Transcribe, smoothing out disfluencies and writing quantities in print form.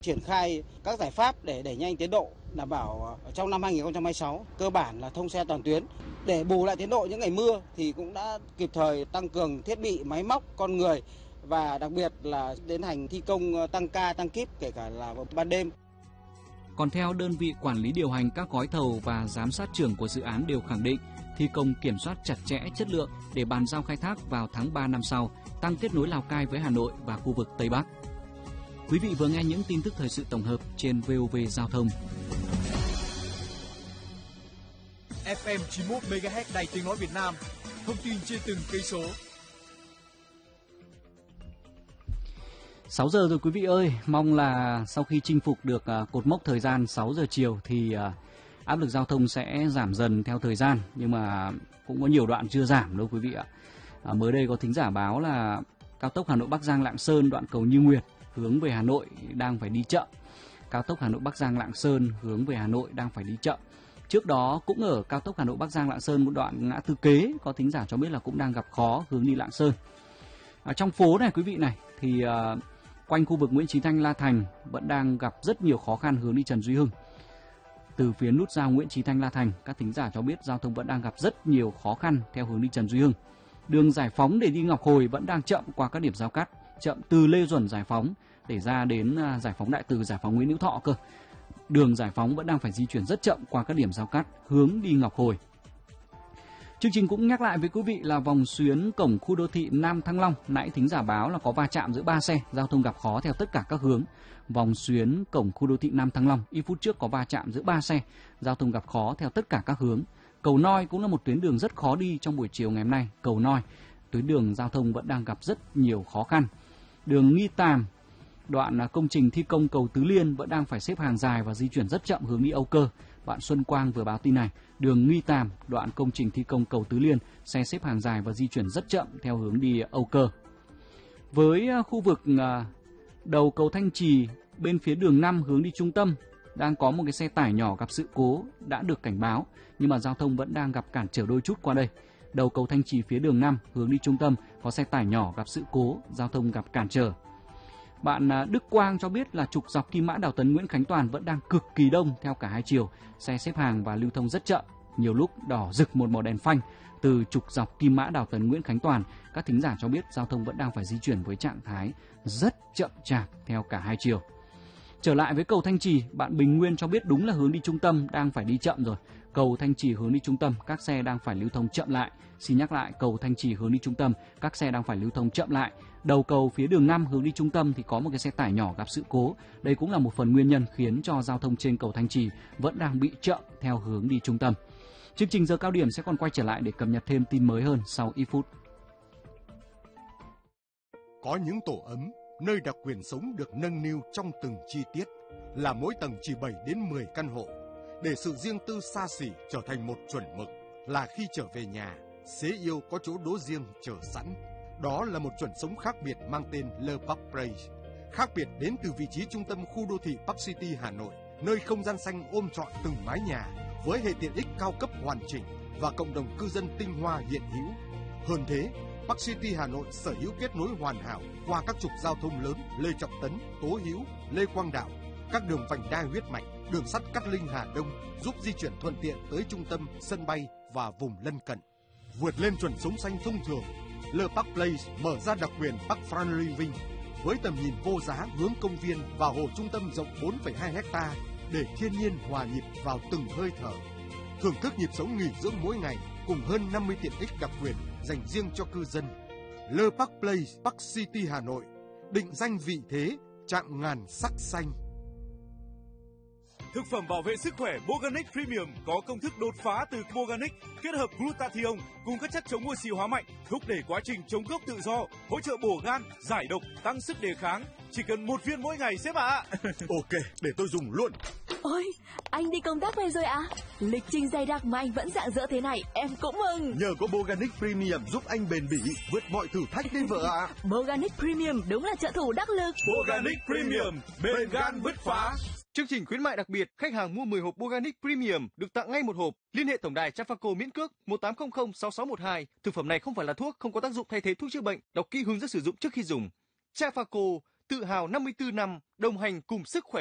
Triển khai các giải pháp để đẩy nhanh tiến độ, đảm bảo trong năm 2026 cơ bản là thông xe toàn tuyến. Để bù lại tiến độ những ngày mưa thì cũng đã kịp thời tăng cường thiết bị, máy móc, con người và đặc biệt là tiến hành thi công tăng ca, tăng kíp kể cả là vào ban đêm. Còn theo đơn vị quản lý điều hành các gói thầu và giám sát trưởng của dự án đều khẳng định thi công kiểm soát chặt chẽ chất lượng để bàn giao khai thác vào tháng 3 năm sau, tăng kết nối Lào Cai với Hà Nội và khu vực Tây Bắc. Quý vị vừa nghe những tin tức thời sự tổng hợp trên VOV Giao thông. FM 91 MHz Đài Tiếng nói Việt Nam. Thông tin trên từng cây số. 6 giờ rồi quý vị ơi, mong là sau khi chinh phục được cột mốc thời gian 6 giờ chiều thì áp lực giao thông sẽ giảm dần theo thời gian, nhưng mà cũng có nhiều đoạn chưa giảm đâu quý vị ạ. Mới đây có thính giả báo là cao tốc Hà Nội Bắc Giang Lạng Sơn đoạn cầu Như Nguyệt hướng về Hà Nội đang phải đi chậm. Cao tốc Hà Nội Bắc Giang Lạng Sơn hướng về Hà Nội đang phải đi chậm. Trước đó cũng ở cao tốc Hà Nội Bắc Giang Lạng Sơn một đoạn ngã tư Kế có thính giả cho biết là cũng đang gặp khó hướng đi Lạng Sơn. Trong phố này quý vị này thì quanh khu vực Nguyễn Chí Thanh La Thành vẫn đang gặp rất nhiều khó khăn hướng đi Trần Duy Hưng. Từ phía nút giao Nguyễn Chí Thanh La Thành, các thính giả cho biết giao thông vẫn đang gặp rất nhiều khó khăn theo hướng đi Trần Duy Hưng. Đường Giải Phóng để đi Ngọc Hồi vẫn đang chậm qua các điểm giao cắt, chậm từ Lê Duẩn Giải Phóng để ra đến Giải Phóng Đại Từ, Giải Phóng Nguyễn Hữu Thọ cơ. Đường Giải Phóng vẫn đang phải di chuyển rất chậm qua các điểm giao cắt hướng đi Ngọc Hồi. Chương trình cũng nhắc lại với quý vị là vòng xuyến cổng khu đô thị Nam Thăng Long, nãy thính giả báo là có va chạm giữa 3 xe, giao thông gặp khó theo tất cả các hướng. Vòng xuyến cổng khu đô thị Nam Thăng Long, ít phút trước có va chạm giữa 3 xe, giao thông gặp khó theo tất cả các hướng. Cầu Noi cũng là một tuyến đường rất khó đi trong buổi chiều ngày hôm nay. Cầu Noi, tuyến đường giao thông vẫn đang gặp rất nhiều khó khăn. Đường Nghi Tàm, đoạn công trình thi công cầu Tứ Liên vẫn đang phải xếp hàng dài và di chuyển rất chậm hướng đi Âu Cơ. Bạn Xuân Quang vừa báo tin này, đường Nghi Tàm, đoạn công trình thi công cầu Tứ Liên, xe xếp hàng dài và di chuyển rất chậm theo hướng đi Âu Cơ. Với khu vực đầu cầu Thanh Trì bên phía đường 5 hướng đi trung tâm, đang có một cái xe tải nhỏ gặp sự cố đã được cảnh báo, nhưng mà giao thông vẫn đang gặp cản trở đôi chút qua đây. Đầu cầu Thanh Trì phía đường 5 hướng đi trung tâm có xe tải nhỏ gặp sự cố, giao thông gặp cản trở. Bạn Đức Quang cho biết là trục dọc Kim Mã Đào Tấn Nguyễn Khánh Toàn vẫn đang cực kỳ đông theo cả hai chiều, xe xếp hàng và lưu thông rất chậm, nhiều lúc đỏ rực một màu đèn phanh. Từ trục dọc Kim Mã Đào Tấn Nguyễn Khánh Toàn, các thính giả cho biết giao thông vẫn đang phải di chuyển với trạng thái rất chậm chạp theo cả hai chiều. Trở lại với cầu Thanh Trì, bạn Bình Nguyên cho biết đúng là hướng đi trung tâm đang phải đi chậm rồi. Cầu Thanh Trì hướng đi trung tâm, các xe đang phải lưu thông chậm lại. Xin nhắc lại, cầu Thanh Trì hướng đi trung tâm, các xe đang phải lưu thông chậm lại. Đầu cầu phía đường 5 hướng đi trung tâm thì có một cái xe tải nhỏ gặp sự cố. Đây cũng là một phần nguyên nhân khiến cho giao thông trên cầu Thanh Trì vẫn đang bị chậm theo hướng đi trung tâm. Chương trình giờ cao điểm sẽ còn quay trở lại để cập nhật thêm tin mới hơn sau ít phút. Có những tổ ấm, nơi đặc quyền sống được nâng niu trong từng chi tiết, là mỗi tầng chỉ 7 đến 10 căn hộ, để sự riêng tư xa xỉ trở thành một chuẩn mực, là khi trở về nhà, xế yêu có chỗ đỗ riêng chờ sẵn. Đó là một chuẩn sống khác biệt mang tên Le Parc Place. Khác biệt đến từ vị trí trung tâm khu đô thị Park City Hà Nội, nơi không gian xanh ôm trọn từng mái nhà, với hệ tiện ích cao cấp hoàn chỉnh và cộng đồng cư dân tinh hoa hiện hữu. Hơn thế, Park City Hà Nội sở hữu kết nối hoàn hảo qua các trục giao thông lớn Lê Trọng Tấn, Tố Hữu, Lê Quang Đạo, các đường vành đai huyết mạch, đường sắt Cát Linh Hà Đông giúp di chuyển thuận tiện tới trung tâm, sân bay và vùng lân cận. Vượt lên chuẩn sống xanh thông thường, Le Parc Place mở ra đặc quyền Park Front Living với tầm nhìn vô giá hướng công viên và hồ trung tâm rộng 4,2 ha để thiên nhiên hòa nhịp vào từng hơi thở. Thưởng thức nhịp sống nghỉ dưỡng mỗi ngày cùng hơn 50 tiện ích đặc quyền dành riêng cho cư dân. Le Parc Place, Park City Hà Nội, định danh vị thế, chạm ngàn sắc xanh. Thực phẩm bảo vệ sức khỏe Boganic Premium có công thức đột phá từ Boganic kết hợp glutathione cùng các chất chống oxy hóa mạnh, thúc đẩy quá trình chống gốc tự do, hỗ trợ bổ gan, giải độc, tăng sức đề kháng. Chỉ cần 1 viên mỗi ngày sếp ạ. Ok, để tôi dùng luôn. Ôi, anh đi công tác về rồi à? Lịch trình dày đặc mà anh vẫn rạng rỡ thế này, em cũng mừng. Nhờ có Boganic Premium giúp anh bền bỉ vượt mọi thử thách đấy vợ ạ. Boganic Premium đúng là trợ thủ đắc lực. Boganic Premium, bền gan bứt phá. Chương trình khuyến mại đặc biệt, khách hàng mua 10 hộp Boganic Premium được tặng ngay 1 hộp. Liên hệ tổng đài Trafaco miễn cước 1800 6612. Thực phẩm này không phải là thuốc, không có tác dụng thay thế thuốc chữa bệnh. Đọc kỹ hướng dẫn sử dụng trước khi dùng. Trafaco, tự hào 54 năm đồng hành cùng sức khỏe.